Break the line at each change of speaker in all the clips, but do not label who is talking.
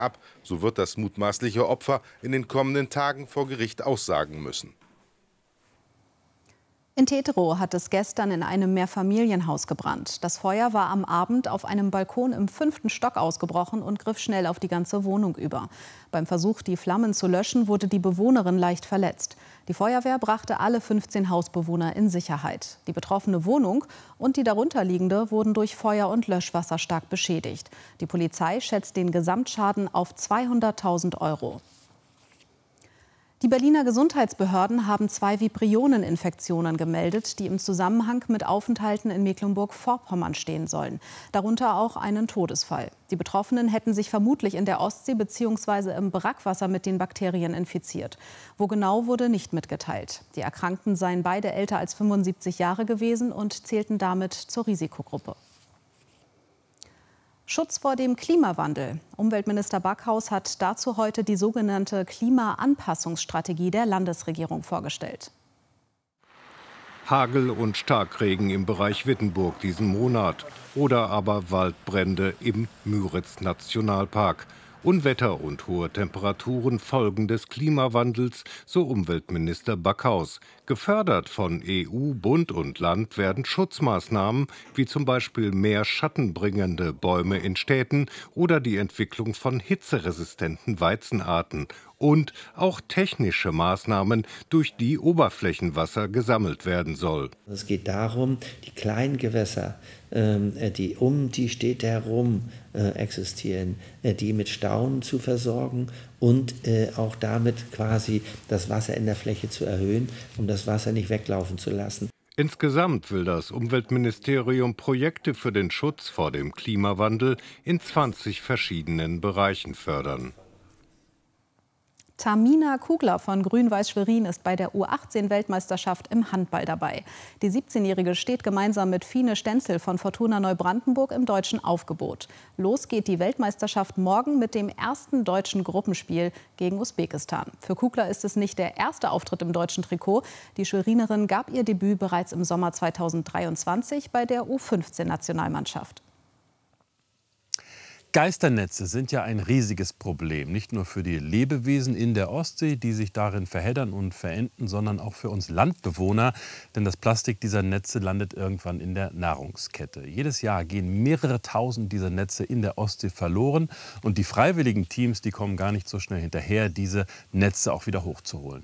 ab. So wird das mutmaßliche Opfer in den kommenden Tagen vor Gericht aussagen müssen.
In Teterow hat es gestern in einem Mehrfamilienhaus gebrannt. Das Feuer war am Abend auf einem Balkon im 5. Stock ausgebrochen und griff schnell auf die ganze Wohnung über. Beim Versuch, die Flammen zu löschen, wurde die Bewohnerin leicht verletzt. Die Feuerwehr brachte alle 15 Hausbewohner in Sicherheit. Die betroffene Wohnung und die darunterliegende wurden durch Feuer und Löschwasser stark beschädigt. Die Polizei schätzt den Gesamtschaden auf 200.000 €. Die Berliner Gesundheitsbehörden haben 2 Vibrioneninfektionen gemeldet, die im Zusammenhang mit Aufenthalten in Mecklenburg-Vorpommern stehen sollen. Darunter auch einen Todesfall. Die Betroffenen hätten sich vermutlich in der Ostsee bzw. im Brackwasser mit den Bakterien infiziert. Wo genau, wurde nicht mitgeteilt. Die Erkrankten seien beide älter als 75 Jahre gewesen und zählten damit zur Risikogruppe. Schutz vor dem Klimawandel. Umweltminister Backhaus hat dazu heute die sogenannte Klimaanpassungsstrategie der Landesregierung vorgestellt.
Hagel und Starkregen im Bereich Wittenburg diesen Monat oder aber Waldbrände im Müritz-Nationalpark. Unwetter und hohe Temperaturen Folgen des Klimawandels, so Umweltminister Backhaus. Gefördert von EU, Bund und Land werden Schutzmaßnahmen wie zum Beispiel mehr schattenbringende Bäume in Städten oder die Entwicklung von hitzeresistenten Weizenarten und auch technische Maßnahmen, durch die Oberflächenwasser gesammelt werden soll.
Es geht darum, die kleinen Gewässer, die um die Städte herum existieren, die mit Stauen zu versorgen und auch damit quasi das Wasser in der Fläche zu erhöhen, um das Wasser nicht weglaufen zu lassen.
Insgesamt will das Umweltministerium Projekte für den Schutz vor dem Klimawandel in 20 verschiedenen Bereichen fördern.
Tamina Kugler von Grün-Weiß Schwerin ist bei der U18-Weltmeisterschaft im Handball dabei. Die 17-Jährige steht gemeinsam mit Fine Stenzel von Fortuna Neubrandenburg im deutschen Aufgebot. Los geht die Weltmeisterschaft morgen mit dem ersten deutschen Gruppenspiel gegen Usbekistan. Für Kugler ist es nicht der erste Auftritt im deutschen Trikot. Die Schwerinerin gab ihr Debüt bereits im Sommer 2023 bei der U15-Nationalmannschaft.
Geisternetze sind ja ein riesiges Problem, nicht nur für die Lebewesen in der Ostsee, die sich darin verheddern und verenden, sondern auch für uns Landbewohner, denn das Plastik dieser Netze landet irgendwann in der Nahrungskette. Jedes Jahr gehen mehrere tausend dieser Netze in der Ostsee verloren und die freiwilligen Teams, die kommen gar nicht so schnell hinterher, diese Netze auch wieder hochzuholen.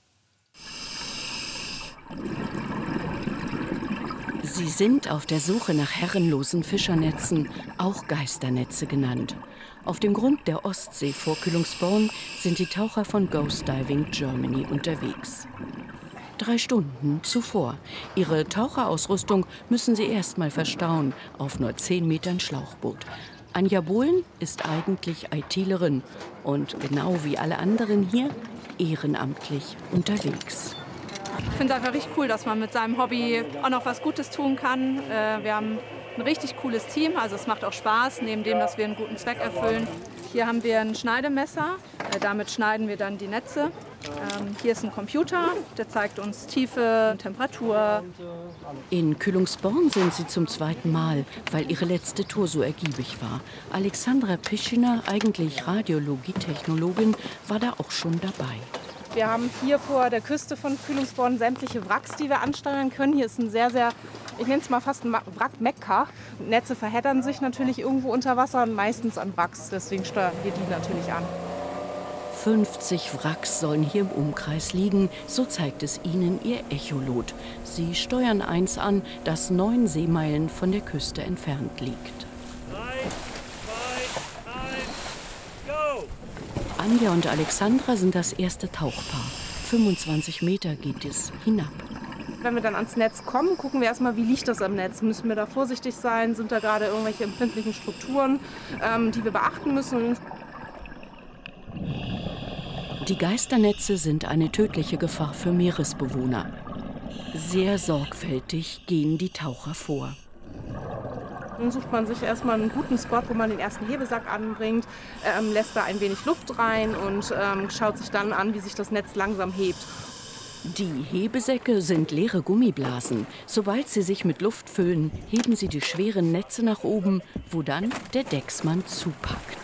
Sie sind auf der Suche nach herrenlosen Fischernetzen, auch Geisternetze genannt. Auf dem Grund der Ostsee vor Kühlungsborn sind die Taucher von Ghost Diving Germany unterwegs. 3 Stunden zuvor. Ihre Taucherausrüstung müssen sie erst mal verstauen auf nur 10 Metern Schlauchboot. Anja Bohlen ist eigentlich ITlerin und genau wie alle anderen hier ehrenamtlich unterwegs.
Ich finde es einfach richtig cool, dass man mit seinem Hobby auch noch was Gutes tun kann. Wir haben ein richtig cooles Team, also es macht auch Spaß, neben dem, dass wir einen guten Zweck erfüllen. Hier haben wir ein Schneidemesser, damit schneiden wir dann die Netze. Hier ist ein Computer, der zeigt uns Tiefe, Temperatur.
In Kühlungsborn sind sie zum 2. Mal, weil ihre letzte Tour so ergiebig war. Alexandra Pischiner, eigentlich Radiologietechnologin, war da auch schon dabei.
Wir haben hier vor der Küste von Kühlungsborn sämtliche Wracks, die wir ansteuern können. Hier ist ein sehr, ich nenne es mal fast ein Wrack-Mekka. Netze verheddern sich natürlich irgendwo unter Wasser und meistens an Wracks. Deswegen steuern wir die natürlich an.
50 Wracks sollen hier im Umkreis liegen, so zeigt es ihnen ihr Echolot. Sie steuern eins an, das 9 Seemeilen von der Küste entfernt liegt.
3, 2, 1, go!
Anja und Alexandra sind das erste Tauchpaar. 25 Meter geht es hinab.
Wenn wir dann ans Netz kommen, gucken wir erstmal, wie liegt das am Netz. Müssen wir da vorsichtig sein? Sind da gerade irgendwelche empfindlichen Strukturen, die wir beachten müssen?
Die Geisternetze sind eine tödliche Gefahr für Meeresbewohner. Sehr sorgfältig gehen die Taucher vor.
Dann sucht man sich erstmal einen guten Spot, wo man den ersten Hebesack anbringt, lässt da ein wenig Luft rein und schaut sich dann an, wie sich das Netz langsam hebt.
Die Hebesäcke sind leere Gummiblasen. Sobald sie sich mit Luft füllen, heben sie die schweren Netze nach oben, wo dann der Decksmann zupackt.